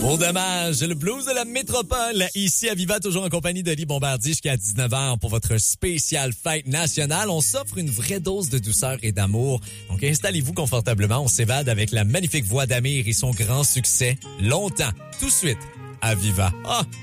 Pour dommage, le blues de la métropole, ici à Viva, toujours en compagnie d'Oli Bombardier jusqu'à 19h pour votre spéciale fête nationale. On s'offre une vraie dose de douceur et d'amour. Donc installez-vous confortablement, on s'évade avec la magnifique voix d'Amir et son grand succès, Longtemps, tout de suite, à Viva. Ah!